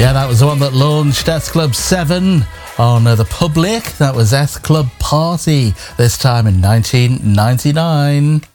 Yeah, that was the one that launched S Club 7 on the Public. That was S Club Party, this time in 1999.